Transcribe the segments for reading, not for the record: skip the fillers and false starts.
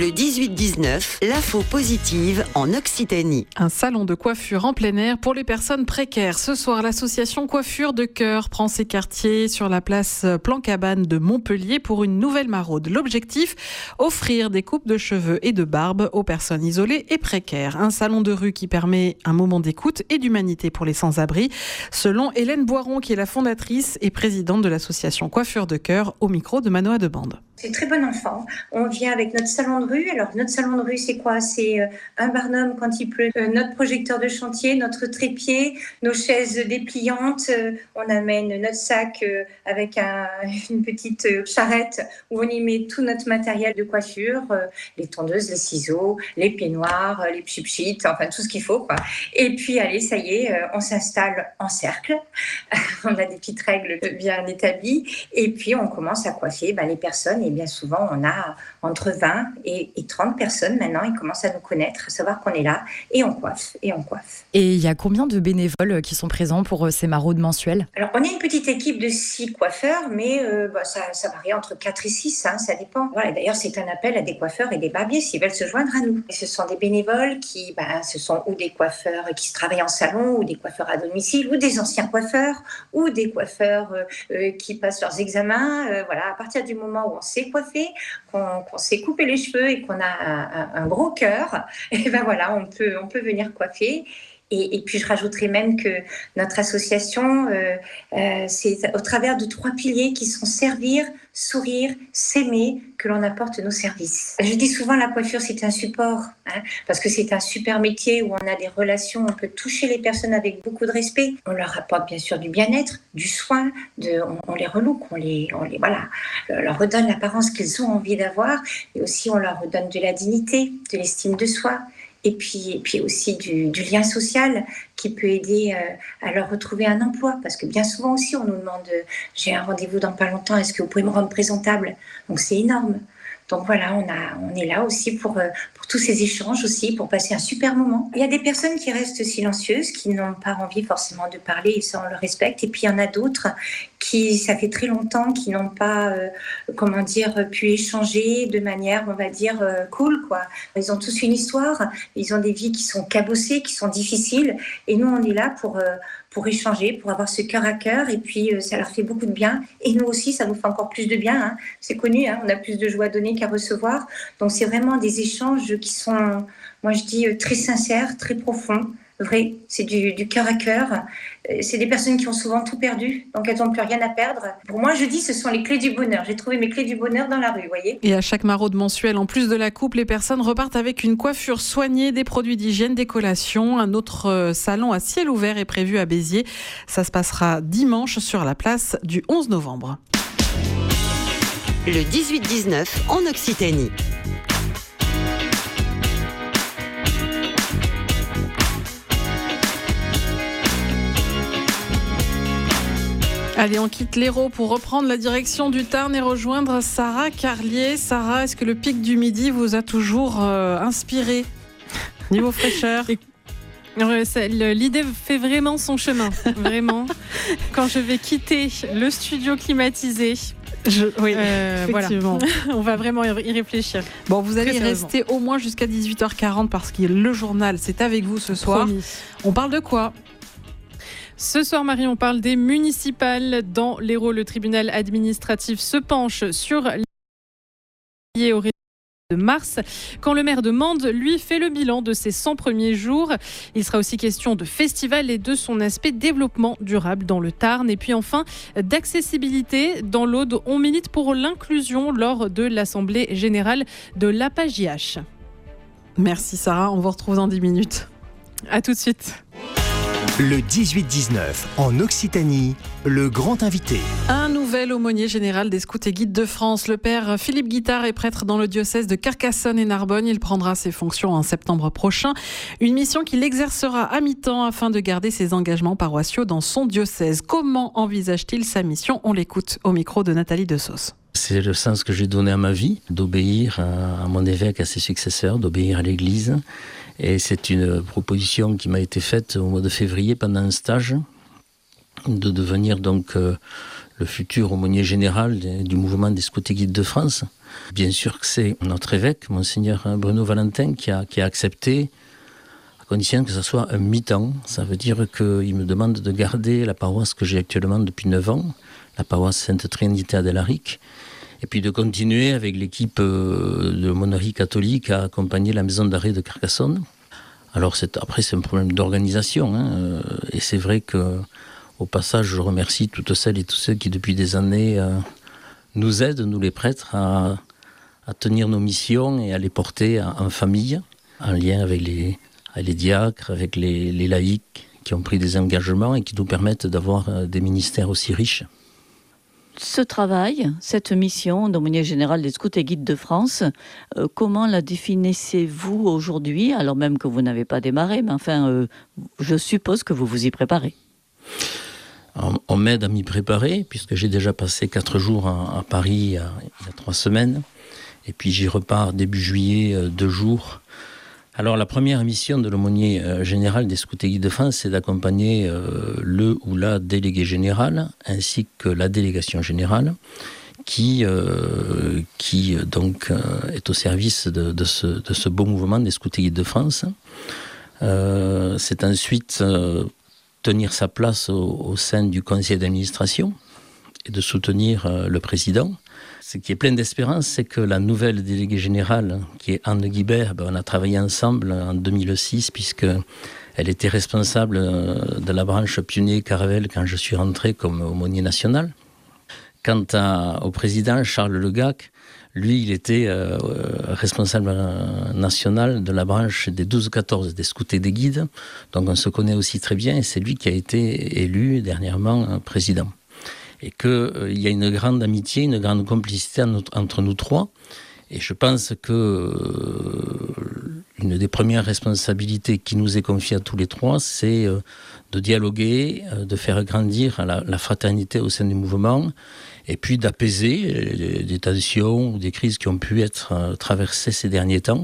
Le 18-19, l'info positive en Occitanie. Un salon de coiffure en plein air pour les personnes précaires. Ce soir, l'association Coiffure de Cœur prend ses quartiers sur la place Plan-Cabane de Montpellier pour une nouvelle maraude. L'objectif, offrir des coupes de cheveux et de barbe aux personnes isolées et précaires. Un salon de rue qui permet un moment d'écoute et d'humanité pour les sans-abri, selon Hélène Boiron, qui est la fondatrice et présidente de l'association Coiffure de Cœur, au micro de Manoa de Bande. C'est très bon enfant. On vient avec notre salon de rue. Alors, notre salon de rue, c'est quoi ? C'est un barnum quand il pleut, notre projecteur de chantier, notre trépied, nos chaises dépliantes. On amène notre sac avec une petite charrette où on y met tout notre matériel de coiffure, les tondeuses, les ciseaux, les peignoirs, les pchipchits, enfin tout ce qu'il faut, quoi. Et puis, allez, ça y est, on s'installe en cercle. On a des petites règles bien établies. Et puis, on commence à coiffer les personnes. Et bien souvent, on a entre 20 et 30 personnes maintenant. Ils commencent à nous connaître, à savoir qu'on est là. Et on coiffe, et on coiffe. Et il y a combien de bénévoles qui sont présents pour ces maraudes mensuelles ? Alors, on est une petite équipe de 6 coiffeurs, mais ça varie entre 4 et 6, ça dépend. Voilà, d'ailleurs, c'est un appel à des coiffeurs et des barbiers s'ils veulent se joindre à nous. Et ce sont des bénévoles qui, ce sont ou des coiffeurs qui se travaillent en salon, ou des coiffeurs à domicile, ou des anciens coiffeurs, ou des coiffeurs qui passent leurs examens. Voilà, à partir du moment où on sait coiffer, qu'on sait couper les cheveux et qu'on a un gros cœur, et voilà, on peut venir coiffer. Et puis je rajouterais même que notre association, c'est au travers de 3 piliers qui sont servir, sourire, s'aimer, que l'on apporte nos services. Je dis souvent la coiffure c'est un support, parce que c'est un super métier où on a des relations, on peut toucher les personnes avec beaucoup de respect. On leur apporte bien sûr du bien-être, du soin, on les relook, on les leur redonne l'apparence qu'ils ont envie d'avoir, et aussi on leur redonne de la dignité, de l'estime de soi. Et puis aussi du lien social qui peut aider à leur retrouver un emploi. Parce que bien souvent aussi, on nous demande « j'ai un rendez-vous dans pas longtemps, est-ce que vous pouvez me rendre présentable ?» Donc c'est énorme. Donc voilà, on est là aussi pour tous ces échanges aussi, pour passer un super moment. Il y a des personnes qui restent silencieuses, qui n'ont pas envie forcément de parler, et ça on le respecte. Et puis il y en a d'autres qui, ça fait très longtemps, qui n'ont pas, pu échanger de manière, on va dire, cool, quoi. Ils ont tous une histoire, ils ont des vies qui sont cabossées, qui sont difficiles. Et nous, on est là pour échanger, pour avoir ce cœur à cœur, et puis ça leur fait beaucoup de bien. Et nous aussi, ça nous fait encore plus de bien. C'est connu, on a plus de joie à donner qu'à recevoir. Donc c'est vraiment des échanges qui sont, moi je dis, très sincères, très profonds. Vrai, c'est du cœur à cœur. C'est des personnes qui ont souvent tout perdu, donc elles n'ont plus rien à perdre. Pour moi, je dis, ce sont les clés du bonheur. J'ai trouvé mes clés du bonheur dans la rue, vous voyez. Et à chaque maraude mensuelle, en plus de la coupe, les personnes repartent avec une coiffure soignée, des produits d'hygiène, des collations. Un autre salon à ciel ouvert est prévu à Béziers. Ça se passera dimanche sur la place du 11 novembre. Le 18-19 en Occitanie. Allez, on quitte l'Hérault pour reprendre la direction du Tarn et rejoindre Sarah Carlier. Sarah, est-ce que le pic du Midi vous a toujours inspiré niveau fraîcheur? L'idée fait vraiment son chemin, vraiment. Quand je vais quitter le studio climatisé, oui, effectivement. Voilà. On va vraiment y réfléchir. Bon, vous allez y rester au moins jusqu'à 18h40 parce que le journal, c'est avec vous ce soir. Promis. On parle de quoi ? Ce soir, Marie, on parle des municipales. Dans l'Hérault, le tribunal administratif se penche sur lié au résultat de mars. Quand le maire de Mende, lui, fait le bilan de ses 100 premiers jours. Il sera aussi question de festival et de son aspect développement durable dans le Tarn. Et puis enfin, d'accessibilité. Dans l'Aude, on milite pour l'inclusion lors de l'Assemblée générale de l'APA-JH. Merci Sarah, on vous retrouve dans 10 minutes. À tout de suite. Le 18-19, en Occitanie, le grand invité. Un nouvel aumônier général des Scouts et Guides de France. Le père Philippe Guittard est prêtre dans le diocèse de Carcassonne et Narbonne. Il prendra ses fonctions en septembre prochain. Une mission qu'il exercera à mi-temps afin de garder ses engagements paroissiaux dans son diocèse. Comment envisage-t-il sa mission ? On l'écoute au micro de Nathalie Dessauce. C'est le sens que j'ai donné à ma vie, d'obéir à mon évêque, à ses successeurs, d'obéir à l'Église. Et c'est une proposition qui m'a été faite au mois de février pendant un stage, de devenir donc le futur aumônier général du mouvement des Scouts et Guides de France. Bien sûr que c'est notre évêque, Monseigneur Bruno Valentin, qui a accepté, à condition que ce soit un mi-temps. Ça veut dire qu'il me demande de garder la paroisse que j'ai actuellement depuis 9 ans, la paroisse Sainte Trinité d'Alaric, et puis de continuer avec l'équipe de l'aumônerie catholique à accompagner la maison d'arrêt de Carcassonne. Alors après c'est un problème d'organisation, et c'est vrai que au passage je remercie toutes celles et tous ceux qui depuis des années nous aident, nous les prêtres, à tenir nos missions et à les porter en famille, en lien avec les diacres, avec les laïcs qui ont pris des engagements et qui nous permettent d'avoir des ministères aussi riches. Ce travail, cette mission d'aumônier général des Scouts et Guides de France, comment la définissez-vous aujourd'hui, alors même que vous n'avez pas démarré, mais enfin, je suppose que vous vous y préparez. On m'aide à m'y préparer, puisque j'ai déjà passé 4 jours à Paris il y a 3 semaines, et puis j'y repars début juillet, 2 jours. Alors la première mission de l'aumônier général des Scouts et Guides de France, c'est d'accompagner le ou la délégué général ainsi que la délégation générale qui donc est au service de ce beau mouvement des Scouts et Guides de France. C'est ensuite tenir sa place au sein du conseil d'administration et de soutenir le président. Ce qui est plein d'espérance, c'est que la nouvelle déléguée générale, qui est Anne Guibert, on a travaillé ensemble en 2006, puisqu'elle était responsable de la branche Pionnier-Caravelle quand je suis rentré comme aumônier national. Quant au président Charles Legac, lui, il était responsable national de la branche des 12-14 des scouts et des guides. Donc on se connaît aussi très bien, et c'est lui qui a été élu dernièrement président. Et qu'il y a une grande amitié, une grande complicité entre nous trois. Et je pense que une des premières responsabilités qui nous est confiée à tous les trois, c'est de dialoguer, de faire grandir la fraternité au sein du mouvement, et puis d'apaiser des tensions ou des crises qui ont pu être traversées ces derniers temps.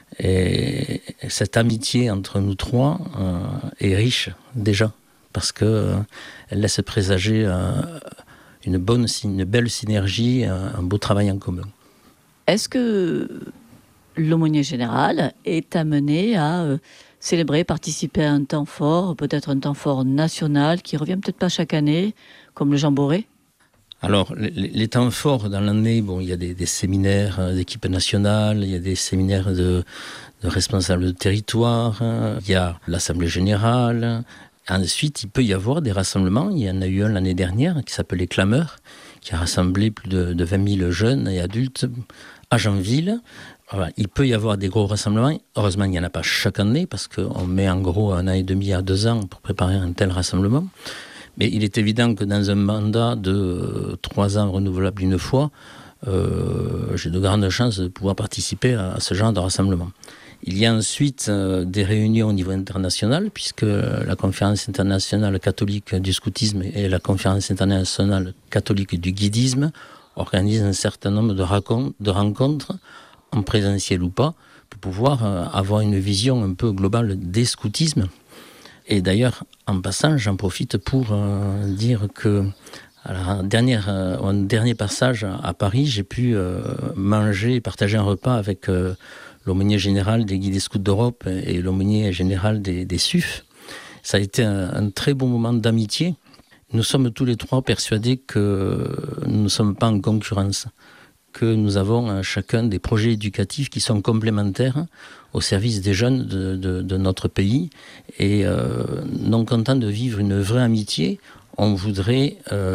Et cette amitié entre nous trois est riche déjà, parce qu'elle laisse présager une belle synergie, un beau travail en commun. Est-ce que l'aumônier général est amené à célébrer, participer à un temps fort, peut-être un temps fort national, qui revient peut-être pas chaque année, comme le Jamboree ? Alors, les temps forts dans l'année, il y a des séminaires d'équipe nationale, il y a des séminaires de responsables de territoire, il y a l'Assemblée générale. Ensuite, il peut y avoir des rassemblements. Il y en a eu un l'année dernière qui s'appelait Clameur, qui a rassemblé plus de 20 000 jeunes et adultes à Janville. Voilà, il peut y avoir des gros rassemblements. Heureusement, il n'y en a pas chaque année, parce qu'on met en gros 1 an et demi à 2 ans pour préparer un tel rassemblement. Mais il est évident que dans un mandat de 3 ans renouvelable une fois, j'ai de grandes chances de pouvoir participer à ce genre de rassemblement. Il y a ensuite des réunions au niveau international, puisque la conférence internationale catholique du scoutisme et la conférence internationale catholique du guidisme organisent un certain nombre de rencontres, en présentiel ou pas, pour pouvoir avoir une vision un peu globale des scoutismes. Et d'ailleurs, en passant, j'en profite pour dire que au dernier passage à Paris, j'ai pu manger et partager un repas avec l'aumônier général des guides et scouts d'Europe et l'aumônier général des SUF. Ça a été un très bon moment d'amitié. Nous sommes tous les trois persuadés que nous ne sommes pas en concurrence, que nous avons chacun des projets éducatifs qui sont complémentaires au service des jeunes de notre pays. Et non content de vivre une vraie amitié, on voudrait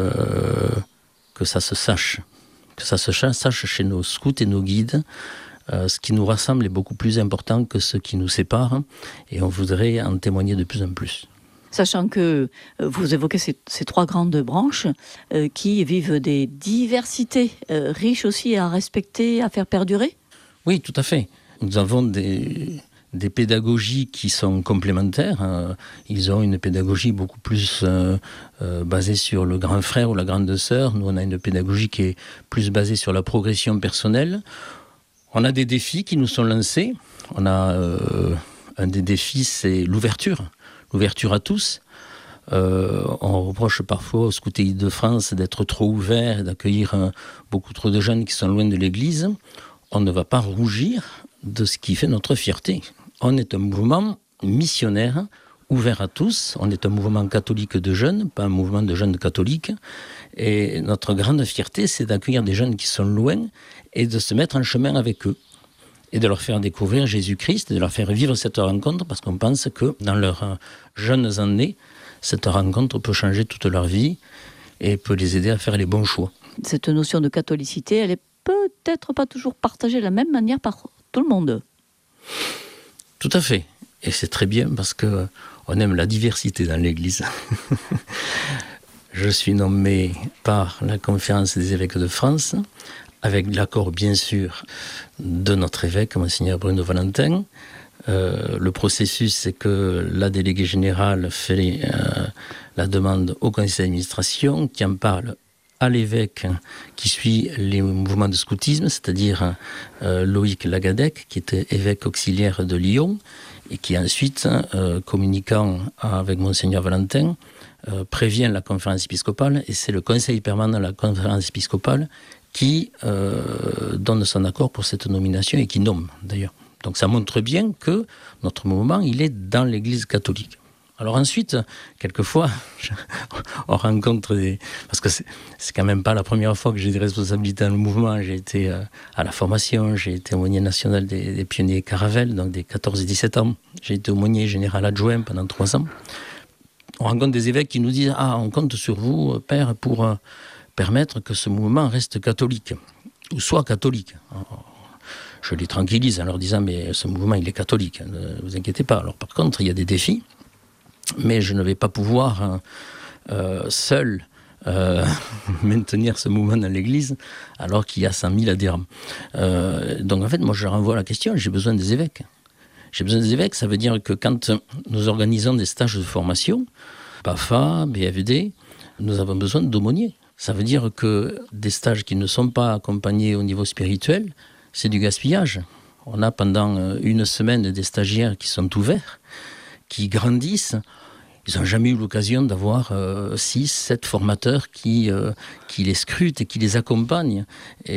que ça se sache. Que ça se sache chez nos scouts et nos guides. Ce qui nous rassemble est beaucoup plus important que ce qui nous sépare, et on voudrait en témoigner de plus en plus. Sachant que vous évoquez ces 3 grandes branches qui vivent des diversités riches aussi à respecter, à faire perdurer ? Oui, tout à fait. Nous avons des pédagogies qui sont complémentaires. Ils ont une pédagogie beaucoup plus basée sur le grand frère ou la grande sœur. Nous, on a une pédagogie qui est plus basée sur la progression personnelle. On a des défis qui nous sont lancés. On a un des défis, c'est l'ouverture à tous. On reproche parfois au Scouts et Guides de France d'être trop ouvert et d'accueillir beaucoup trop de jeunes qui sont loin de l'Église. On ne va pas rougir de ce qui fait notre fierté. On est un mouvement missionnaire, ouvert à tous. On est un mouvement catholique de jeunes, pas un mouvement de jeunes catholiques. Et notre grande fierté, c'est d'accueillir des jeunes qui sont loin et de se mettre en chemin avec eux. Et de leur faire découvrir Jésus-Christ, de leur faire vivre cette rencontre, parce qu'on pense que dans leurs jeunes années, cette rencontre peut changer toute leur vie et peut les aider à faire les bons choix. Cette notion de catholicité, elle est peut-être pas toujours partagée de la même manière par tout le monde. Tout à fait. Et c'est très bien parce qu'on aime la diversité dans l'Église. Je suis nommé par la Conférence des évêques de France, avec l'accord bien sûr de notre évêque, Monseigneur Bruno Valentin. Le processus, c'est que la déléguée générale fait la demande au conseil d'administration, qui en parle à l'évêque qui suit les mouvements de scoutisme, c'est-à-dire Loïc Lagadec, qui était évêque auxiliaire de Lyon, et qui ensuite, communiquant avec Monseigneur Valentin, prévient la conférence épiscopale, et c'est le conseil permanent de la conférence épiscopale qui donne son accord pour cette nomination et qui nomme d'ailleurs. Donc ça montre bien que notre mouvement, il est dans l'Église catholique. Alors ensuite, quelquefois, on rencontre des... Parce que c'est quand même pas la première fois que j'ai des responsabilités dans le mouvement. J'ai été à la formation, j'ai été aumônier national des pionniers Caravelle, donc des 14 et 17 ans. J'ai été aumônier général adjoint pendant 3 ans. On rencontre des évêques qui nous disent « Ah, on compte sur vous, Père, pour permettre que ce mouvement reste catholique, ou soit catholique. » Je les tranquillise en leur disant « Mais ce mouvement, il est catholique, ne vous inquiétez pas. » Alors par contre, il y a des défis, mais je ne vais pas pouvoir seul maintenir ce mouvement dans l'Église alors qu'il y a 100 000 adhérents. Donc en fait, moi je renvoie la question, j'ai besoin des évêques. J'ai besoin des évêques, ça veut dire que quand nous organisons des stages de formation, PAFA, BFD, nous avons besoin d'aumôniers. Ça veut dire que des stages qui ne sont pas accompagnés au niveau spirituel, c'est du gaspillage. On a pendant 1 semaine des stagiaires qui sont ouverts, qui grandissent. Ils n'ont jamais eu l'occasion d'avoir 6, 7 formateurs qui les scrutent et qui les accompagnent.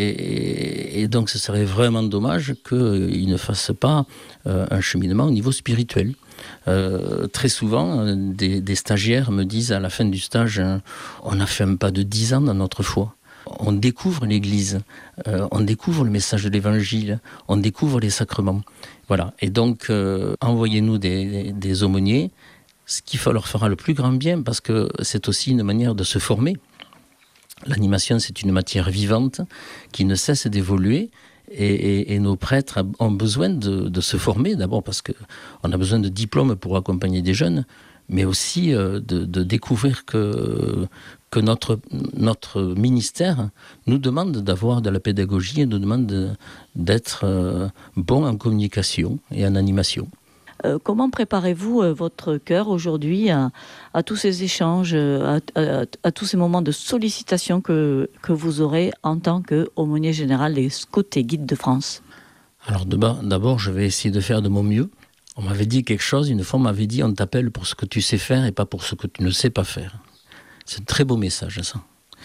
Et donc ce serait vraiment dommage qu'ils ne fassent pas un cheminement au niveau spirituel. Très souvent, des stagiaires me disent à la fin du stage, on a fait un pas de 10 ans dans notre foi. On découvre l'Église, on découvre le message de l'Évangile, on découvre les sacrements. Voilà. Et donc, envoyez-nous des aumôniers, ce qui leur fera le plus grand bien, parce que c'est aussi une manière de se former. L'animation, c'est une matière vivante qui ne cesse d'évoluer. Et nos prêtres ont besoin de se former, d'abord parce qu'on a besoin de diplômes pour accompagner des jeunes, mais aussi de découvrir que notre ministère nous demande d'avoir de la pédagogie et nous demande d'être bon en communication et en animation. Comment préparez-vous votre cœur aujourd'hui à tous ces échanges, à tous ces moments de sollicitation que vous aurez en tant qu'aumônier général des Scouts et Guides de France? Alors d'abord, je vais essayer de faire de mon mieux. On m'avait dit quelque chose, une fois on m'avait dit on t'appelle pour ce que tu sais faire et pas pour ce que tu ne sais pas faire. C'est un très beau message ça.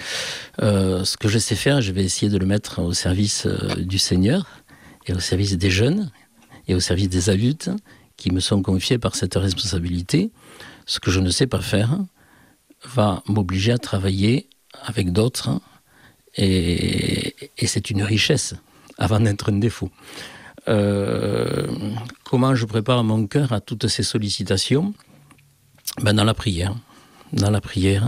Ce que je sais faire, je vais essayer de le mettre au service du Seigneur et au service des jeunes et au service des adultes qui me sont confiés par cette responsabilité. Ce que je ne sais pas faire va m'obliger à travailler avec d'autres et c'est une richesse avant d'être un défaut. Comment je prépare mon cœur à toutes ces sollicitations? Dans la prière. Dans la prière.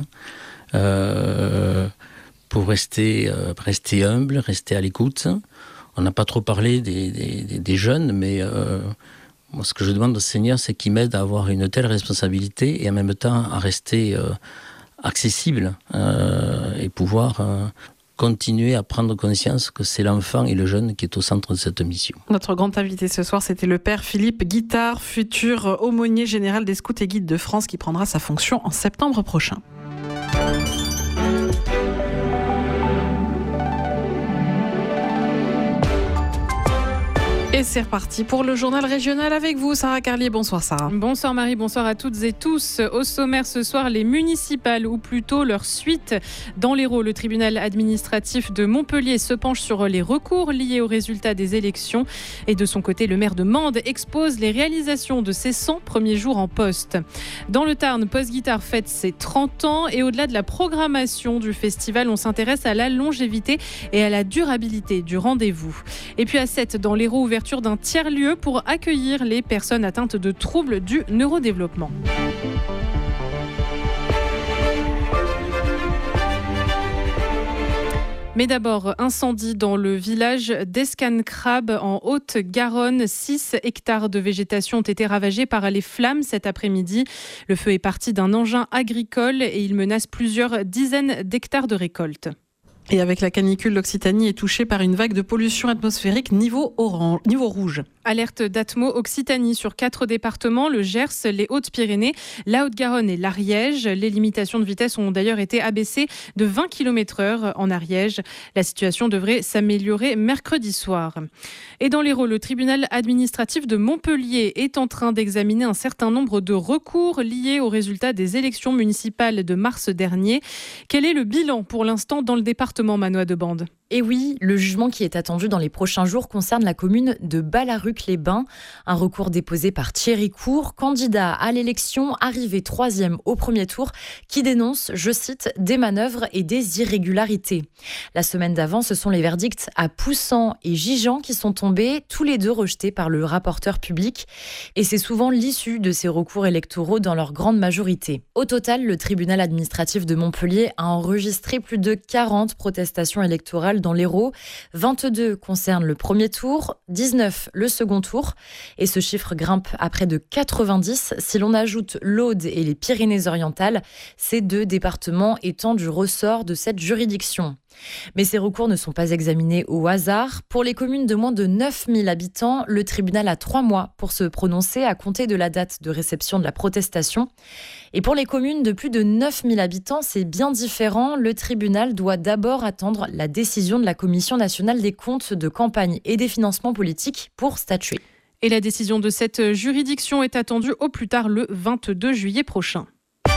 Pour rester humble, rester à l'écoute. On n'a pas trop parlé des jeunes, mais moi, ce que je demande au Seigneur, c'est qu'il m'aide à avoir une telle responsabilité et en même temps à rester accessible et pouvoir continuer à prendre conscience que c'est l'enfant et le jeune qui est au centre de cette mission. Notre grand invité ce soir, c'était le père Philippe Guittard, futur aumônier général des Scouts et Guides de France, qui prendra sa fonction en septembre prochain. Et c'est reparti pour le journal régional avec vous, Sarah Carlier. Bonsoir Sarah. Bonsoir Marie, bonsoir à toutes et tous. Au sommaire ce soir, les municipales, ou plutôt leur suite. Dans l'Hérault, le tribunal administratif de Montpellier se penche sur les recours liés aux résultats des élections. Et de son côté, le maire de Mende expose les réalisations de ses 100 premiers jours en poste. Dans le Tarn, Post Guitare fête ses 30 ans. Et au-delà de la programmation du festival, on s'intéresse à la longévité et à la durabilité du rendez-vous. Et puis à 7, dans l'Hérault, ouverture d'un tiers-lieu pour accueillir les personnes atteintes de troubles du neurodéveloppement. Mais d'abord, incendie dans le village d'Escancrabe en Haute-Garonne. 6 hectares de végétation ont été ravagés par les flammes cet après-midi. Le feu est parti d'un engin agricole et il menace plusieurs dizaines d'hectares de récolte. Et avec la canicule, l'Occitanie est touchée par une vague de pollution atmosphérique niveau rouge. Alerte d'Atmo Occitanie sur 4 départements, le Gers, les Hautes-Pyrénées, la Haute-Garonne et l'Ariège. Les limitations de vitesse ont d'ailleurs été abaissées de 20 km/h en Ariège. La situation devrait s'améliorer mercredi soir. Et dans l'Hérault, le tribunal administratif de Montpellier est en train d'examiner un certain nombre de recours liés aux résultats des élections municipales de mars dernier. Quel est le bilan pour l'instant dans le département, Manoa de Bande ? Et oui, le jugement qui est attendu dans les prochains jours concerne la commune de Ballaruc-les-Bains. Un recours déposé par Thierry Cour, candidat à l'élection, arrivé 3e au premier tour, qui dénonce, je cite, des manœuvres et des irrégularités. La semaine d'avant, ce sont les verdicts à Poussan et Gijan qui sont tombés, tous les deux rejetés par le rapporteur public. Et c'est souvent l'issue de ces recours électoraux dans leur grande majorité. Au total, le tribunal administratif de Montpellier a enregistré plus de 40 protestations électorales dans l'Hérault. 22 concernent le premier tour, 19 le second tour. Et ce chiffre grimpe à près de 90 si l'on ajoute l'Aude et les Pyrénées-Orientales, ces 2 départements étant du ressort de cette juridiction. Mais ces recours ne sont pas examinés au hasard. Pour les communes de moins de 9000 habitants, le tribunal a 3 mois pour se prononcer à compter de la date de réception de la protestation. Et pour les communes de plus de 9000 habitants, c'est bien différent. Le tribunal doit d'abord attendre la décision de la Commission nationale des comptes de campagne et des financements politiques pour statuer. Et la décision de cette juridiction est attendue au plus tard le 22 juillet prochain.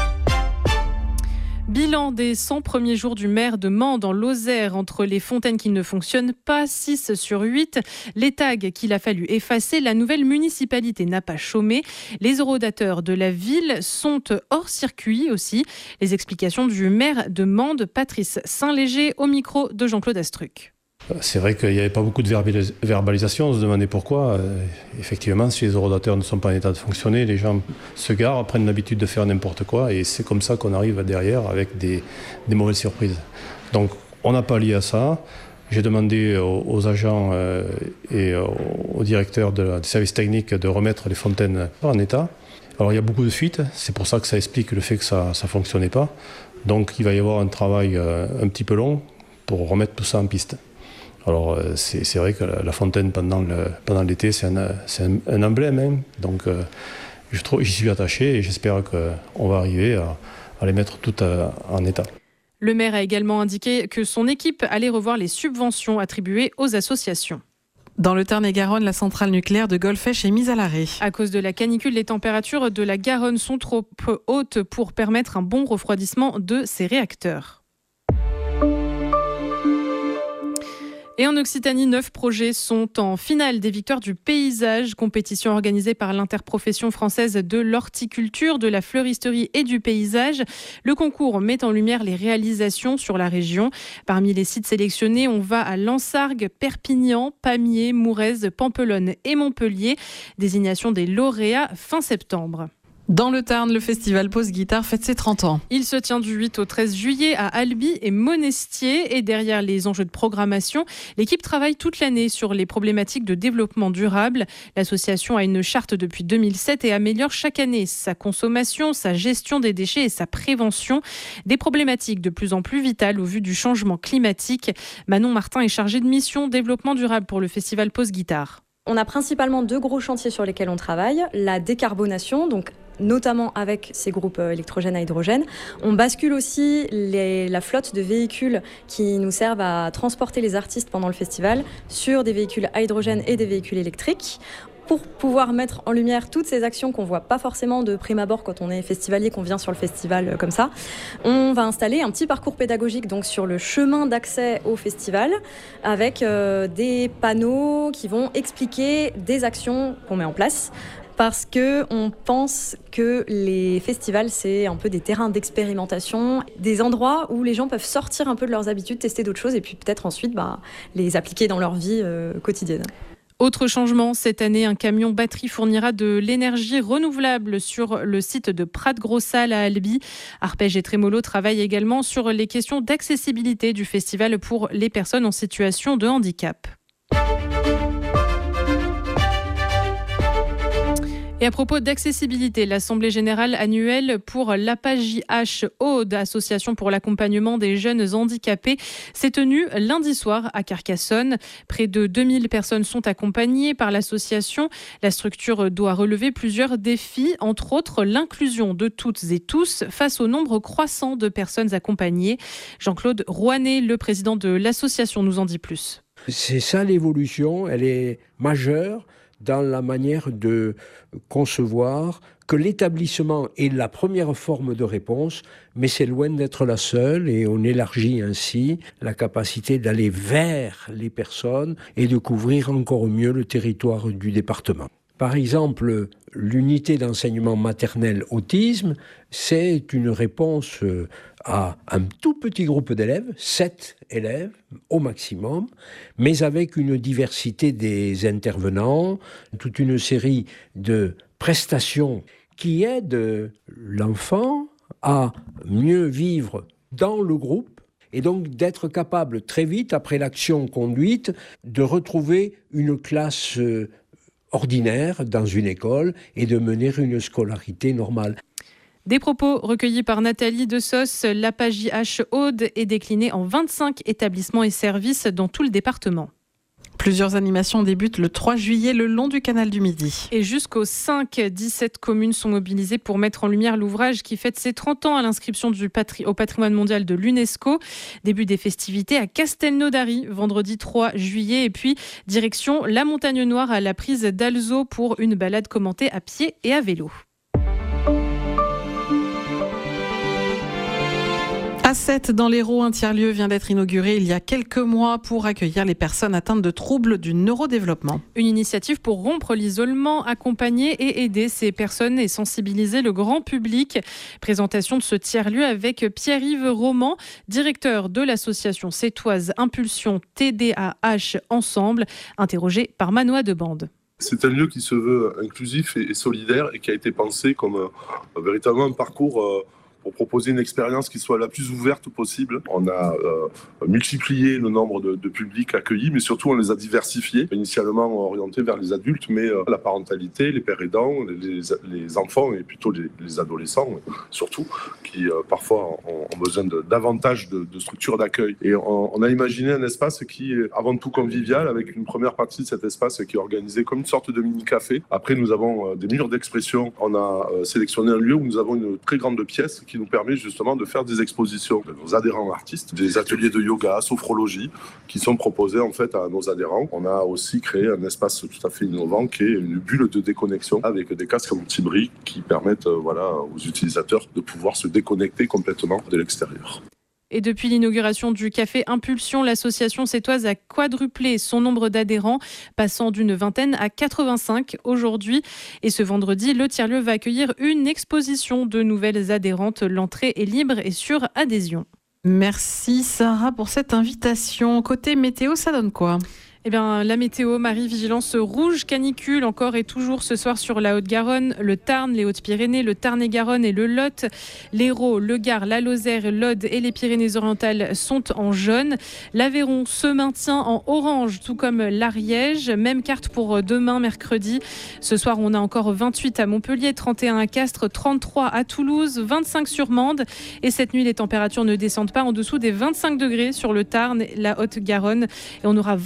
Bilan des 100 premiers jours du maire de Mende dans Lozère, entre les fontaines qui ne fonctionnent pas, 6 sur 8, les tags qu'il a fallu effacer, la nouvelle municipalité n'a pas chômé. Les orodateurs de la ville sont hors circuit aussi. Les explications du maire de Mende, Patrice Saint-Léger, au micro de Jean-Claude Astruc. C'est vrai qu'il n'y avait pas beaucoup de verbalisation, on se demandait pourquoi. Effectivement, si les orodateurs ne sont pas en état de fonctionner, les gens se garent, prennent l'habitude de faire n'importe quoi, et c'est comme ça qu'on arrive derrière avec des mauvaises surprises. Donc on n'a pas lié à ça. J'ai demandé aux agents et au directeur du service technique de remettre les fontaines en état. Alors il y a beaucoup de fuites, c'est pour ça que ça explique le fait que ça ne fonctionnait pas. Donc il va y avoir un travail un petit peu long pour remettre tout ça en piste. Alors c'est vrai que la fontaine pendant l'été, c'est un emblème, hein. Donc j'y suis attaché et j'espère qu'on va arriver à les mettre toutes en état. Le maire a également indiqué que son équipe allait revoir les subventions attribuées aux associations. Dans le Tarn-et-Garonne, la centrale nucléaire de Golfech est mise à l'arrêt. À cause de la canicule, les températures de la Garonne sont trop hautes pour permettre un bon refroidissement de ces réacteurs. Et en Occitanie, 9 projets sont en finale des Victoires du paysage, compétition organisée par l'interprofession française de l'horticulture, de la fleuristerie et du paysage. Le concours met en lumière les réalisations sur la région. Parmi les sites sélectionnés, on va à Lansargues, Perpignan, Pamiers, Mourez, Pampelonne et Montpellier. Désignation des lauréats fin septembre. Dans le Tarn, le festival Post Guitare fête ses 30 ans. Il se tient du 8 au 13 juillet à Albi et Monestier. Et derrière les enjeux de programmation, l'équipe travaille toute l'année sur les problématiques de développement durable. L'association a une charte depuis 2007 et améliore chaque année sa consommation, sa gestion des déchets et sa prévention. Des problématiques de plus en plus vitales au vu du changement climatique. Manon Martin est chargée de mission développement durable pour le festival Post Guitare. On a principalement 2 gros chantiers sur lesquels on travaille. La décarbonation, donc notamment avec ces groupes électrogènes à hydrogène. On bascule aussi la flotte de véhicules qui nous servent à transporter les artistes pendant le festival sur des véhicules à hydrogène et des véhicules électriques, pour pouvoir mettre en lumière toutes ces actions qu'on ne voit pas forcément de prime abord quand on est festivalier, qu'on vient sur le festival comme ça. On va installer un petit parcours pédagogique donc sur le chemin d'accès au festival avec des panneaux qui vont expliquer des actions qu'on met en place. Parce qu'on pense que les festivals, c'est un peu des terrains d'expérimentation, des endroits où les gens peuvent sortir un peu de leurs habitudes, tester d'autres choses et puis peut-être ensuite les appliquer dans leur vie quotidienne. Autre changement, cette année, un camion batterie fournira de l'énergie renouvelable sur le site de Prat-Gros-Salle à Albi. Arpège et Trémolo travaillent également sur les questions d'accessibilité du festival pour les personnes en situation de handicap. Et à propos d'accessibilité, l'Assemblée générale annuelle pour l'APJH Aude, Association pour l'accompagnement des jeunes handicapés, s'est tenue lundi soir à Carcassonne. Près de 2000 personnes sont accompagnées par l'association. La structure doit relever plusieurs défis, entre autres l'inclusion de toutes et tous face au nombre croissant de personnes accompagnées. Jean-Claude Rouanet, le président de l'association, nous en dit plus. C'est ça l'évolution, elle est majeure dans la manière de concevoir que l'établissement est la première forme de réponse, mais c'est loin d'être la seule, et on élargit ainsi la capacité d'aller vers les personnes et de couvrir encore mieux le territoire du département. Par exemple, l'unité d'enseignement maternel autisme, c'est une réponse à un tout petit groupe d'élèves, 7 élèves au maximum, mais avec une diversité des intervenants, toute une série de prestations qui aident l'enfant à mieux vivre dans le groupe et donc d'être capable très vite, après l'action conduite, de retrouver une classe ordinaire dans une école et de mener une scolarité normale. Des propos recueillis par Nathalie Dessos. L'APJH Aude est déclinée en 25 établissements et services dans tout le département. Plusieurs animations débutent le 3 juillet le long du canal du Midi. Et jusqu'au 5, 17 communes sont mobilisées pour mettre en lumière l'ouvrage qui fête ses 30 ans à l'inscription au patrimoine mondial de l'UNESCO. Début des festivités à Castelnaudary, vendredi 3 juillet. Et puis, direction la Montagne Noire à la prise d'Alzot pour une balade commentée à pied et à vélo. À 7, dans l'Hérault, un tiers-lieu vient d'être inauguré il y a quelques mois pour accueillir les personnes atteintes de troubles du neurodéveloppement. Une initiative pour rompre l'isolement, accompagner et aider ces personnes et sensibiliser le grand public. Présentation de ce tiers-lieu avec Pierre-Yves Roman, directeur de l'association sétoise Impulsion TDAH Ensemble, interrogé par Manoa Debande. C'est un lieu qui se veut inclusif et solidaire et qui a été pensé comme véritablement un parcours pour proposer une expérience qui soit la plus ouverte possible. On a multiplié le nombre de publics accueillis, mais surtout on les a diversifiés, initialement orientés vers les adultes, mais la parentalité, les pères aidants, les enfants et plutôt les adolescents, surtout, qui parfois ont besoin davantage de structures d'accueil. Et on a imaginé un espace qui est avant tout convivial, avec une première partie de cet espace qui est organisé comme une sorte de mini-café. Après, nous avons des murs d'expression. On a sélectionné un lieu où nous avons une très grande pièce qui nous permet justement de faire des expositions de nos adhérents artistes, des ateliers de yoga, sophrologie, qui sont proposés en fait à nos adhérents. On a aussi créé un espace tout à fait innovant qui est une bulle de déconnexion avec des casques anti-bruit qui permettent aux utilisateurs de pouvoir se déconnecter complètement de l'extérieur. Et depuis l'inauguration du café Impulsion, l'association sétoise a quadruplé son nombre d'adhérents, passant d'une vingtaine à 85 aujourd'hui. Et ce vendredi, le tiers-lieu va accueillir une exposition de nouvelles adhérentes. L'entrée est libre et sur adhésion. Merci Sarah pour cette invitation. Côté météo, ça donne quoi ? Eh bien, la météo, Marie, vigilance rouge canicule encore et toujours ce soir sur la Haute-Garonne, le Tarn, les Hautes-Pyrénées, le Tarn-et-Garonne et le Lot. L'Hérault, le Gard, la Lozère, l'Aude et les Pyrénées-Orientales sont en jaune. L'Aveyron se maintient en orange, tout comme l'Ariège. Même carte pour demain, mercredi. Ce soir, on a encore 28 à Montpellier, 31 à Castres, 33 à Toulouse, 25 sur Mende. Et cette nuit, les températures ne descendent pas en dessous des 25 degrés sur le Tarn, la Haute-Garonne. Et on aura 22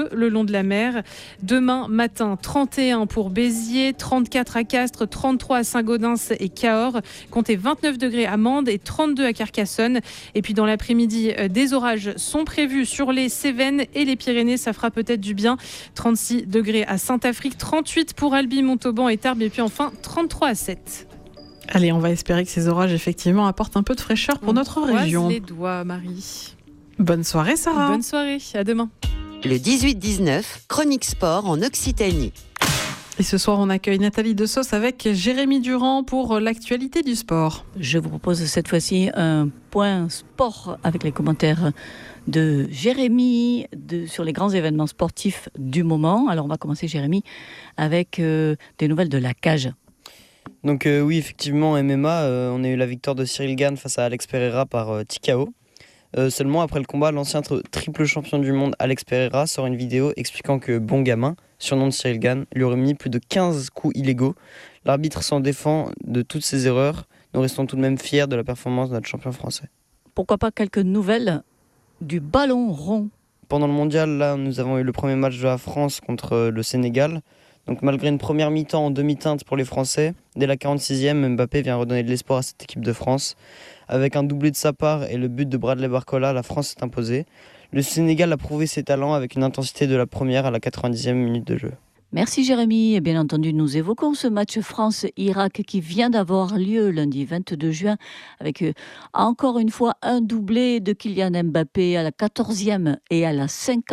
32 le long de la mer. Demain matin, 31 pour Béziers, 34 à Castres, 33 à Saint-Gaudens et Cahors. Comptez 29 degrés à Mende et 32 à Carcassonne. Et puis dans l'après-midi, des orages sont prévus sur les Cévennes et les Pyrénées. Ça fera peut-être du bien. 36 degrés à Saint-Affrique, 38 pour Albi, Montauban et Tarbes. Et puis enfin, 33 à 7. Allez, on va espérer que ces orages, effectivement, apportent un peu de fraîcheur pour notre région. Croise les doigts, Marie. Bonne soirée, Sarah. Bonne soirée, à demain. Le 18-19, chronique sport en Occitanie. Et ce soir, on accueille Nathalie Dessos avec Jérémy Durand pour l'actualité du sport. Je vous propose cette fois-ci un point sport avec les commentaires de Jérémy sur les grands événements sportifs du moment. Alors on va commencer, Jérémy, avec des nouvelles de la cage. Donc oui, effectivement, MMA, on a eu la victoire de Cyril Gane face à Alex Pereira par TKO. Seulement, après le combat, l'ancien triple champion du monde Alex Pereira sort une vidéo expliquant que Bon Gamin, surnom de Cyril Gane, lui aurait mis plus de 15 coups illégaux. L'arbitre s'en défend de toutes ses erreurs. Nous restons tout de même fiers de la performance de notre champion français. Pourquoi pas quelques nouvelles du ballon rond? Pendant le mondial, là, nous avons eu le premier match de la France contre le Sénégal. Donc malgré une première mi-temps en demi-teinte pour les Français, dès la 46e, Mbappé vient redonner de l'espoir à cette équipe de France. Avec un doublé de sa part et le but de Bradley Barcola, la France s'est imposée. Le Sénégal a prouvé ses talents avec une intensité de la première à la 90e minute de jeu. Merci Jérémy. Et bien entendu, nous évoquons ce match France-Irak qui vient d'avoir lieu lundi 22 juin avec encore une fois un doublé de Kylian Mbappé à la 14e et à la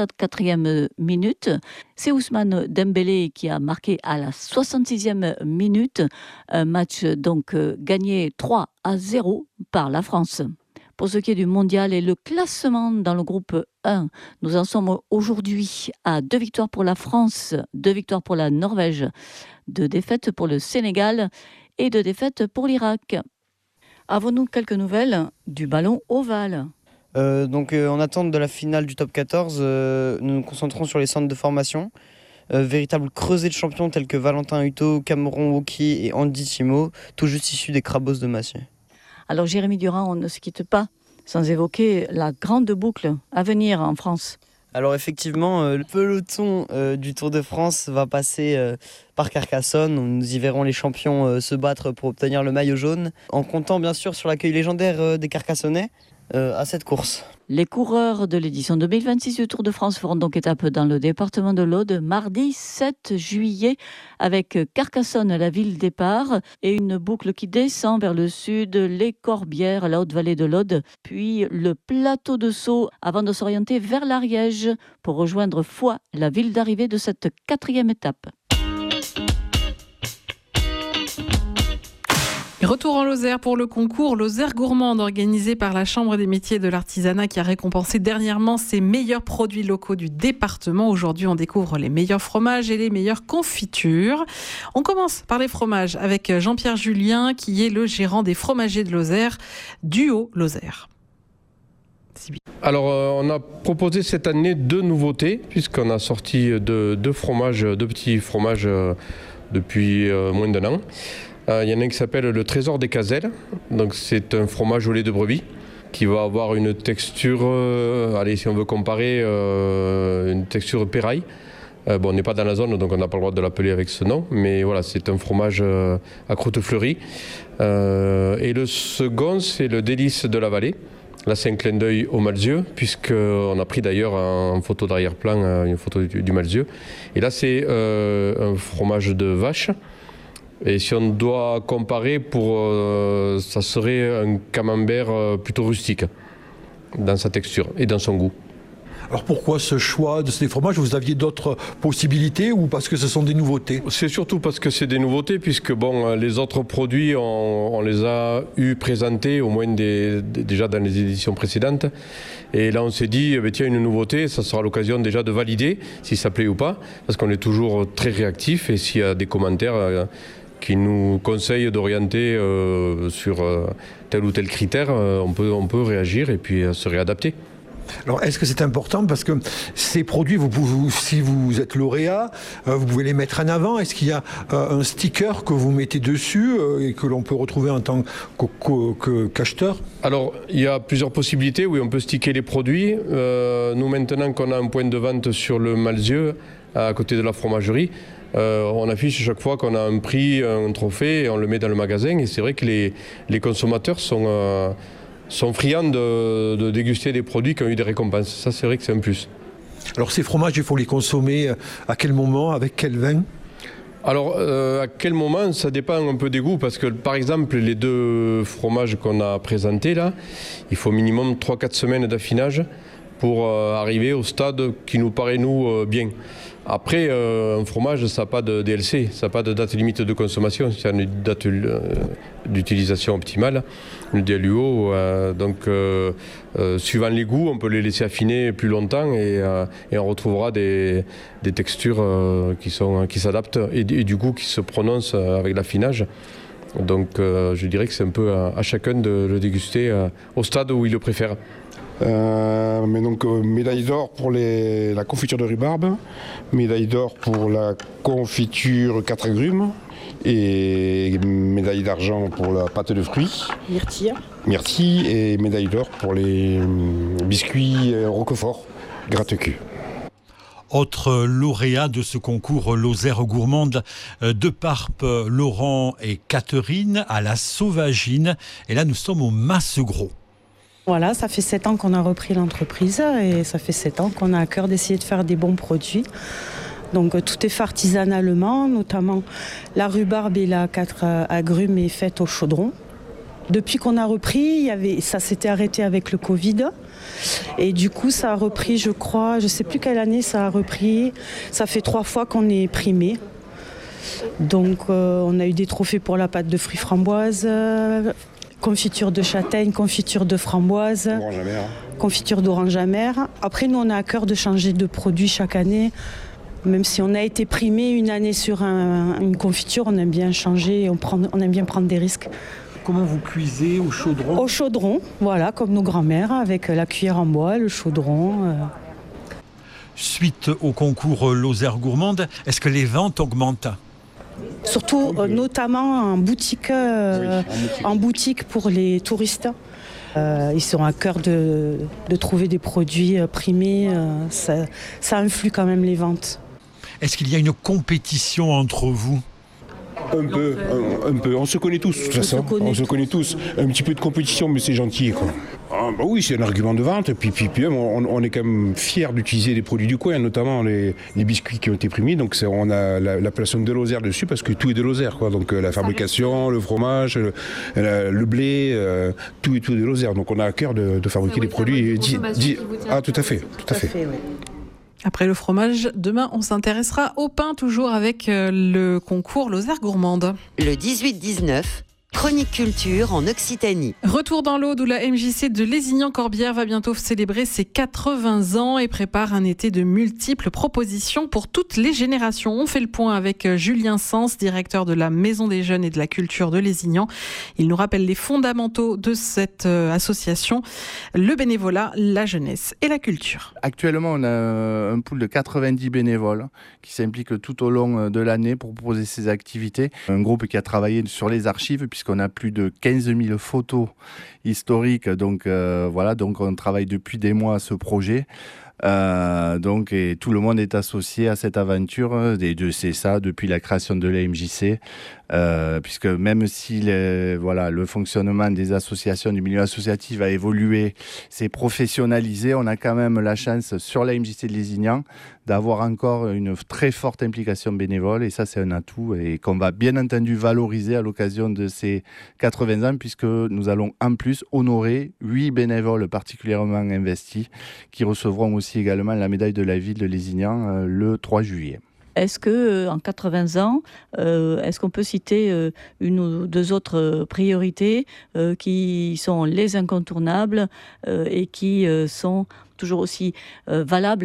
54e minute. C'est Ousmane Dembélé qui a marqué à la 66e minute. Un match donc gagné 3-0 par la France. Pour ce qui est du mondial et le classement dans le groupe 1, nous en sommes aujourd'hui à 2 victoires pour la France, 2 victoires pour la Norvège, 2 défaites pour le Sénégal et 2 défaites pour l'Irak. Avons-nous quelques nouvelles du ballon ovale ? En attente de la finale du top 14, nous nous concentrons sur les centres de formation. Véritable creuset de champions tels que Valentin Hutto, Cameron Woki et Andy Timo, tout juste issus des Crabos de Massieu. Alors Jérémy Durand, on ne se quitte pas sans évoquer la grande boucle à venir en France. Alors effectivement, le peloton du Tour de France va passer par Carcassonne. Nous y verrons les champions se battre pour obtenir le maillot jaune, en comptant bien sûr sur l'accueil légendaire des Carcassonnais à cette course. Les coureurs de l'édition 2026 du Tour de France feront donc étape dans le département de l'Aude mardi 7 juillet avec Carcassonne, la ville départ, et une boucle qui descend vers le sud, les Corbières, la haute vallée de l'Aude, puis le plateau de Sceaux avant de s'orienter vers l'Ariège pour rejoindre Foix, la ville d'arrivée de cette 4e étape. Retour en Lozère pour le concours Lozère Gourmande organisé par la Chambre des métiers et de l'artisanat qui a récompensé dernièrement ses meilleurs produits locaux du département. Aujourd'hui, on découvre les meilleurs fromages et les meilleures confitures. On commence par les fromages avec Jean-Pierre Julien qui est le gérant des fromagers de Lozère, Duo Lozère. Alors, on a proposé cette année 2 nouveautés puisqu'on a sorti 2 petits fromages depuis moins d'1 an. Il y en a un qui s'appelle le Trésor des Caselles. Donc c'est un fromage au lait de brebis qui va avoir une texture, si on veut comparer, une texture péraille. On n'est pas dans la zone, donc on n'a pas le droit de l'appeler avec ce nom. Mais voilà, c'est un fromage à croûte fleurie. Et le second, c'est le Délice de la Vallée. Là, c'est un clin d'œil au Malzieu, puisqu'on a pris d'ailleurs en photo d'arrière-plan une photo du Malzieu. Et là, c'est un fromage de vache. Et si on doit comparer, ça serait un camembert plutôt rustique dans sa texture et dans son goût. Alors pourquoi ce choix de ces fromages ? Vous aviez d'autres possibilités ou parce que ce sont des nouveautés ? C'est surtout parce que c'est des nouveautés, puisque les autres produits, on les a présentés au moins déjà dans les éditions précédentes. Et là, on s'est dit, tiens, une nouveauté, ça sera l'occasion déjà de valider si ça plaît ou pas, parce qu'on est toujours très réactif et s'il y a des commentaires qui nous conseillent d'orienter sur tel ou tel critère, on peut réagir et puis se réadapter. Alors, est-ce que c'est important parce que ces produits, si vous êtes lauréat, vous pouvez les mettre en avant. Est-ce qu'il y a un sticker que vous mettez dessus et que l'on peut retrouver en tant qu'acheteur ? Alors, il y a plusieurs possibilités. Oui, on peut sticker les produits. Nous, maintenant qu'on a un point de vente sur le Malzieu, à côté de la fromagerie, on affiche chaque fois qu'on a un prix, un trophée, et on le met dans le magasin. Et c'est vrai que les consommateurs sont friands de déguster des produits qui ont eu des récompenses. Ça, c'est vrai que c'est un plus. Alors, ces fromages, il faut les consommer à quel moment, avec quel vin ? Alors, à quel moment, ça dépend un peu des goûts, parce que, par exemple, les 2 fromages qu'on a présentés, là, il faut minimum 3-4 semaines d'affinage pour arriver au stade qui nous paraît, nous, bien. Après, un fromage, ça n'a pas de DLC, ça n'a pas de date limite de consommation, c'est une date d'utilisation optimale, le DLUO. Donc, suivant les goûts, on peut les laisser affiner plus longtemps et on retrouvera des textures qui s'adaptent et du goût qui se prononce avec l'affinage. Donc, je dirais que c'est un peu à chacun de le déguster au stade où il le préfère. Mais donc médaille d'or pour la confiture de rhubarbe, médaille d'or pour la confiture 4 agrumes et médaille d'argent pour la pâte de fruits. Myrtille et médaille d'or pour les biscuits Roquefort gratte-cul. Autre lauréat de ce concours Lozère gourmande, De Parpe, Laurent et Catherine à la Sauvagine. Et là, nous sommes au Massegros. Voilà, ça fait 7 ans qu'on a repris l'entreprise et ça fait 7 ans qu'on a à cœur d'essayer de faire des bons produits. Donc tout est fait artisanalement, notamment la rhubarbe et la 4 agrumes est faite au chaudron. Depuis qu'on a repris, ça s'était arrêté avec le Covid. Et du coup, ça a repris, je crois, je ne sais plus quelle année ça a repris. Ça fait 3 fois qu'on est primé. Donc on a eu des trophées pour la pâte de fruits framboises, confiture de châtaigne, confiture de framboise, confiture d'orange amère. Après, nous, on a à cœur de changer de produit chaque année. Même si on a été primé une année sur une confiture, on aime bien changer, on aime bien prendre des risques. Comment vous cuisez au chaudron ? Au chaudron, voilà, comme nos grands-mères, avec la cuillère en bois, le chaudron. Suite au concours Lozère gourmande, est-ce que les ventes augmentent ? Surtout, notamment en boutique pour les touristes. Ils sont à cœur de trouver des produits primés. Ça influe quand même les ventes. Est-ce qu'il y a une compétition entre vous ? Un peu. On se connaît tous, de toute façon. On se connaît tous. Un petit peu de compétition, mais c'est gentil, quoi. Oui, c'est un argument de vente. Puis on est quand même fiers d'utiliser les produits du coin, notamment les biscuits qui ont été primés. Donc on a l'appellation de Lozère dessus parce que tout est de Lozère, quoi. Donc la fabrication, le fromage, le blé, tout est de Lozère. Donc on a à cœur de fabriquer des produits. Tout à fait. Oui. Après le fromage, demain on s'intéressera au pain, toujours avec le concours Lozère gourmande. Le 18-19, chronique culture en Occitanie. Retour dans l'Aude où la MJC de Lézignan-Corbière va bientôt célébrer ses 80 ans et prépare un été de multiples propositions pour toutes les générations. On fait le point avec Julien Sens, directeur de la Maison des Jeunes et de la Culture de Lézignan. Il nous rappelle les fondamentaux de cette association, le bénévolat, la jeunesse et la culture. Actuellement, on a un pool de 90 bénévoles qui s'impliquent tout au long de l'année pour proposer ces activités. Un groupe qui a travaillé sur les archives puisqu'on a plus de 15 000 photos historiques. Donc on travaille depuis des mois à ce projet. Et tout le monde est associé à cette aventure c'est ça depuis la création de la MJC, puisque même si le fonctionnement des associations du milieu associatif a évolué, s'est professionnalisé, on a quand même la chance sur la MJC de Lézignan d'avoir encore une très forte implication bénévole, et ça c'est un atout et qu'on va bien entendu valoriser à l'occasion de ces 80 ans, puisque nous allons en plus honorer 8 bénévoles particulièrement investis qui recevront aussi également la médaille de la ville de Lézignan le 3 juillet. Est-ce que en 80 ans, est-ce qu'on peut citer une ou deux autres priorités qui sont les incontournables et qui sont toujours aussi valables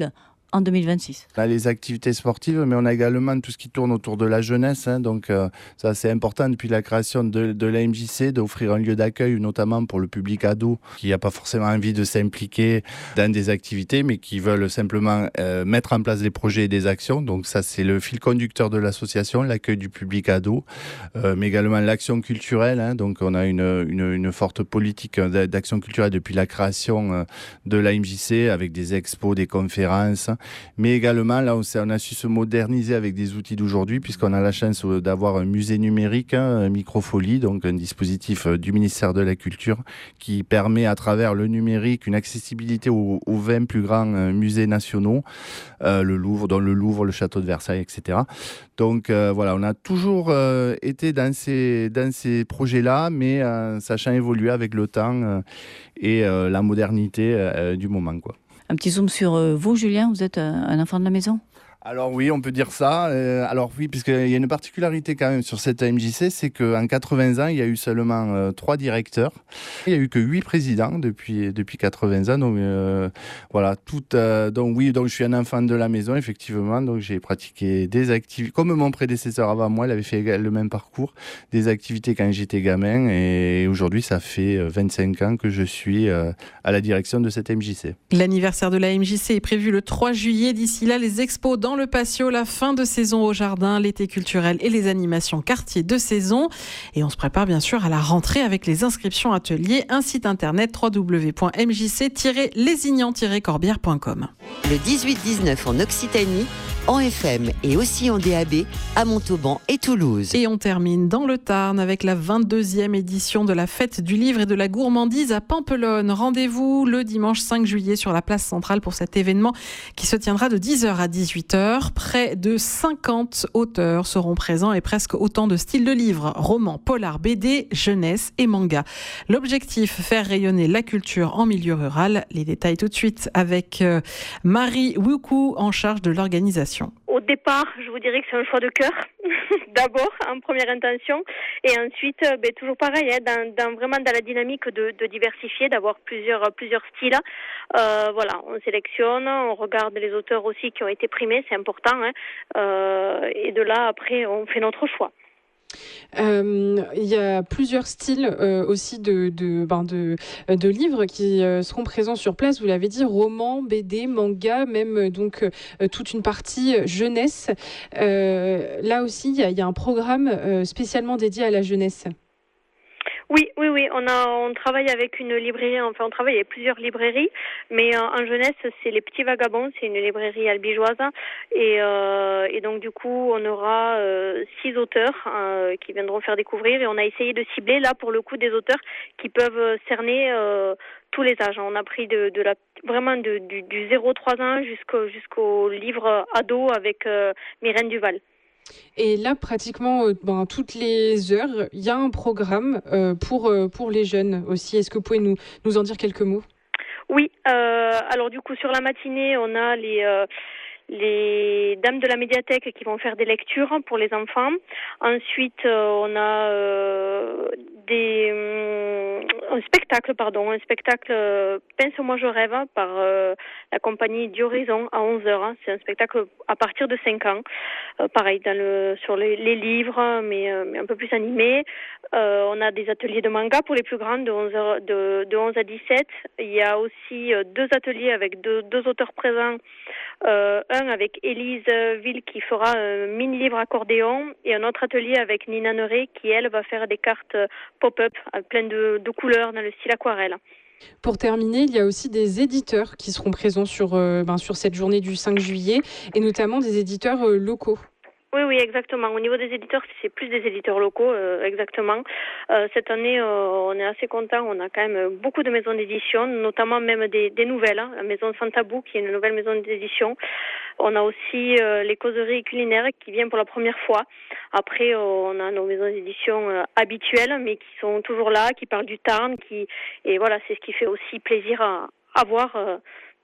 En 2026. On a les activités sportives, mais on a également tout ce qui tourne autour de la jeunesse. Donc ça, c'est important depuis la création de la MJC, d'offrir un lieu d'accueil, notamment pour le public ado, qui n'a pas forcément envie de s'impliquer dans des activités, mais qui veulent simplement mettre en place des projets et des actions. Donc ça, c'est le fil conducteur de l'association, l'accueil du public ado, mais également l'action culturelle. Donc on a une forte politique d'action culturelle depuis la création de la MJC, avec des expos, des conférences. Mais également, là, on a su se moderniser avec des outils d'aujourd'hui, puisqu'on a la chance d'avoir un musée numérique, Microfolie, donc un dispositif du ministère de la Culture qui permet à travers le numérique une accessibilité aux 20 plus grands musées nationaux, le Louvre, dont le Louvre, le Château de Versailles, etc. Donc voilà, on a toujours été dans ces projets-là, mais sachant évoluer avec le temps et la modernité du moment, quoi. Un petit zoom sur vous, Julien, vous êtes un enfant de la maison ? Alors oui, on peut dire ça. Alors oui, puisqu'il y a une particularité quand même sur cette MJC, c'est qu'en 80 ans, il y a eu seulement 3 directeurs. Il n'y a eu que 8 présidents depuis 80 ans. Donc voilà, donc je suis un enfant de la maison, effectivement. Donc j'ai pratiqué des activités, comme mon prédécesseur avant moi, il avait fait le même parcours, des activités quand j'étais gamin. Et aujourd'hui, ça fait 25 ans que je suis à la direction de cette MJC. L'anniversaire de la MJC est prévu le 3 juillet. D'ici là, les expos dans le patio, la fin de saison au jardin, l'été culturel et les animations quartier de saison. Et on se prépare bien sûr à la rentrée avec les inscriptions ateliers. Un site internet www.mjc-lézignan-corbière.com. Le 18-19 en Occitanie, en FM et aussi en DAB, à Montauban et Toulouse. Et on termine dans le Tarn avec la 22e édition de la fête du livre et de la gourmandise à Pampelonne. Rendez-vous le dimanche 5 juillet sur la place centrale pour cet événement qui se tiendra de 10h à 18h. Près de 50 auteurs seront présents et presque autant de styles de livres, romans, polars, BD, jeunesse et manga. L'objectif, faire rayonner la culture en milieu rural. Les détails tout de suite avec Marie Woukou en charge de l'organisation. Au départ, je vous dirais que c'est un choix de cœur, d'abord, en première intention, et ensuite, toujours pareil, vraiment dans la dynamique de diversifier, d'avoir plusieurs styles. Voilà, on sélectionne, on regarde les auteurs aussi qui ont été primés, c'est important, et de là, après, on fait notre choix. Il y a plusieurs styles aussi de livres qui seront présents sur place. Vous l'avez dit, romans, BD, manga, même donc toute une partie jeunesse. Là aussi, il y a un programme spécialement dédié à la jeunesse. Oui. On travaille avec une librairie, enfin on travaille avec plusieurs librairies, mais en jeunesse c'est Les Petits Vagabonds, c'est une librairie albigeoise, et donc du coup on aura 6 auteurs qui viendront faire découvrir, et on a essayé de cibler là pour le coup des auteurs qui peuvent cerner tous les âges. On a pris vraiment du 0-3 ans jusqu'au livre ado avec Myrène Duval. Et là, pratiquement toutes les heures, il y a un programme pour les jeunes aussi. Est-ce que vous pouvez nous en dire quelques mots ? Oui, alors du coup, sur la matinée, on a les dames de la médiathèque qui vont faire des lectures pour les enfants. Ensuite, on a un spectacle Pince-moi je rêve par la compagnie d'Horizon à 11h. C'est un spectacle à partir de 5 ans. Pareil, sur les livres, mais un peu plus animé. On a des ateliers de manga pour les plus grandes de 11 à 17. Il y a aussi 2 ateliers avec deux auteurs présents. Un avec Élise Ville qui fera un mini-livre accordéon, et un autre atelier avec Nina Neré qui, elle, va faire des cartes pop-up pleines de couleurs dans le style aquarelle. Pour terminer, il y a aussi des éditeurs qui seront présents sur cette journée du 5 juillet, et notamment des éditeurs locaux. Oui, exactement. Au niveau des éditeurs, c'est plus des éditeurs locaux, exactement. Cette année, on est assez content. On a quand même beaucoup de maisons d'édition, notamment même des nouvelles. La maison Santabou, qui est une nouvelle maison d'édition. On a aussi les causeries culinaires qui viennent pour la première fois. Après, on a nos maisons d'édition habituelles, mais qui sont toujours là, qui parlent du Tarn, et voilà, c'est ce qui fait aussi plaisir à voir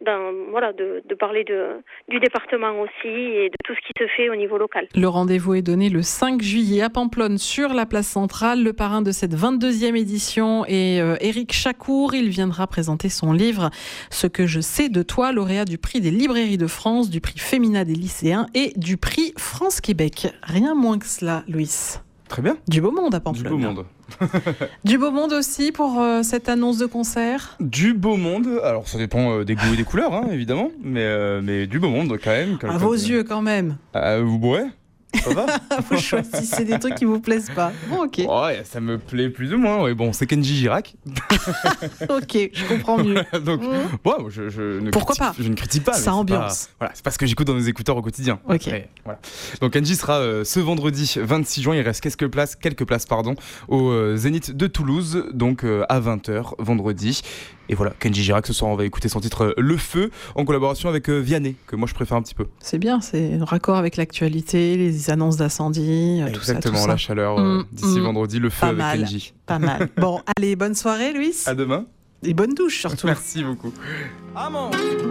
de parler du département aussi et de tout ce qui se fait au niveau local. Le rendez-vous est donné le 5 juillet à Pamplonne sur la place centrale. Le parrain de cette 22e édition est Éric Chacour. Il viendra présenter son livre « Ce que je sais de toi », lauréat du prix des librairies de France, du prix Femina des lycéens et du prix France-Québec. Rien moins que cela, Louis. Très bien. Du beau monde à Pamplonne. Du beau monde. Du beau monde aussi pour cette annonce de concert. Du beau monde, alors ça dépend des goûts et des couleurs, hein, évidemment, mais du beau monde quand même. À vos yeux quand même. Ouais. Ça va. Vous choisissez des trucs qui vous plaisent pas. Bon, ok. Ouais, ça me plaît plus ou moins. Ouais, bon, c'est Kenji Girac. Ok, je comprends mieux. Donc, bon, je ne pourquoi critique, pas. Je ne critique pas. Ça ambiance. Voilà, c'est pas ce que j'écoute dans mes écouteurs au quotidien. Ok. Après, voilà. Donc Kenji sera ce vendredi 26 juin. Il reste quelques places, au Zénith de Toulouse, donc à 20h vendredi. Et voilà, Kenji Girac, ce soir on va écouter son titre Le Feu, en collaboration avec Vianney, que moi je préfère un petit peu. C'est bien, c'est un raccord avec l'actualité, les annonces d'incendie, exactement, tout ça. La chaleur d'ici vendredi, Le Feu avec Kenji. Pas mal. Bon, allez, bonne soirée Louis. À demain. Et bonne douche surtout. Merci beaucoup.